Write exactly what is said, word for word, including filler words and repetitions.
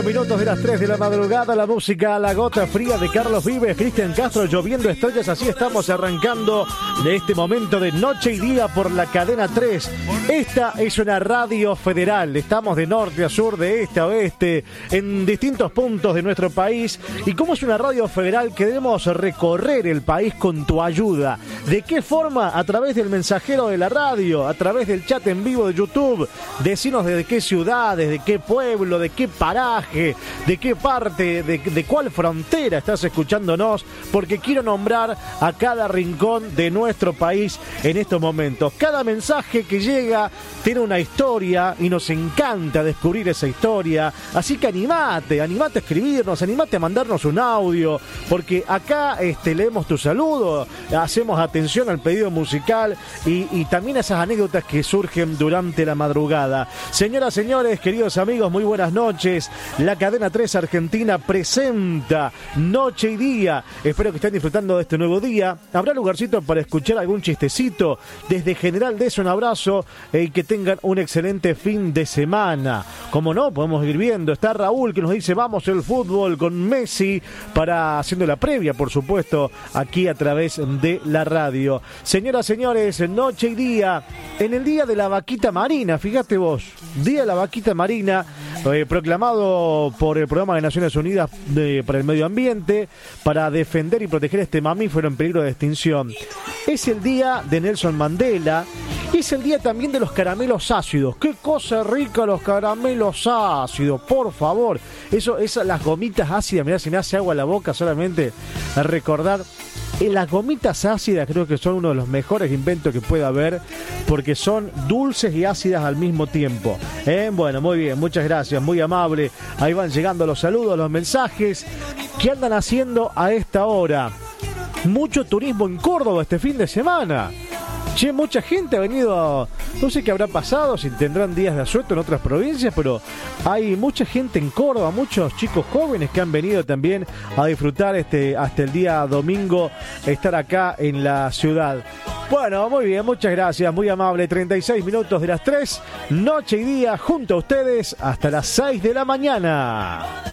Minutos de las tres de la madrugada, la música a la gota fría de Carlos Vives, Cristian Castro, lloviendo estrellas. Así estamos arrancando de este momento de noche y día por la cadena tres. Esta es una radio federal, estamos de norte a sur, de este a oeste, en distintos puntos de nuestro país. Y como es una radio federal, queremos recorrer el país con tu ayuda. ¿De qué forma? A través del mensajero de la radio, a través del chat en vivo de YouTube. Decinos de qué ciudades, de qué pueblo, de qué paraje, de qué parte, de, de cuál frontera estás escuchándonos, porque quiero nombrar a cada rincón de nuestro país en estos momentos. Cada mensaje que llega tiene una historia y nos encanta descubrir esa historia, así que animate, animate a escribirnos, animate a mandarnos un audio, porque acá este, leemos tu saludo, hacemos atención al pedido musical y, y también a esas anécdotas que surgen durante la madrugada. Señoras, señores, queridos amigos, muy buenas noches. La cadena tres Argentina presenta Noche y Día. Espero que estén disfrutando de este nuevo día. Habrá lugarcito para escuchar algún chistecito. Desde General Dez, un abrazo eh, y que tengan un excelente fin de semana. Como no, podemos ir viendo. Está Raúl que nos dice vamos el fútbol con Messi para haciendo la previa, por supuesto, aquí a través de la radio. Señoras, señores, Noche y Día. En el día de la vaquita marina, fíjate vos, Día de la Vaquita Marina, eh, proclamado por el Programa de Naciones Unidas de, para el Medio Ambiente, para defender y proteger este mamífero en peligro de extinción. Es el día de Nelson Mandela. Es el día también de los caramelos ácidos. ¡Qué cosa rica los caramelos ácidos! Por favor. Eso, esas, las gomitas ácidas, mirá, se me hace agua la boca solamente a recordar. Las gomitas ácidas creo que son uno de los mejores inventos que pueda haber, porque son dulces y ácidas al mismo tiempo. ¿Eh? Bueno, muy bien, muchas gracias, muy amable. Ahí van llegando los saludos, los mensajes. ¿Qué andan haciendo a esta hora? Mucho turismo en Córdoba este fin de semana. Che, mucha gente ha venido a... No sé qué habrá pasado, si tendrán días de asueto en otras provincias, pero hay mucha gente en Córdoba, muchos chicos jóvenes que han venido también a disfrutar este hasta el día domingo, estar acá en la ciudad. Bueno, muy bien, muchas gracias, muy amable. treinta y seis minutos de las tres, noche y día, junto a ustedes hasta las seis de la mañana.